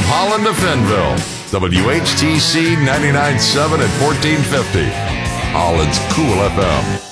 Holland to Fenville, WHTC 99.7 at 1450. Holland's Cool FM.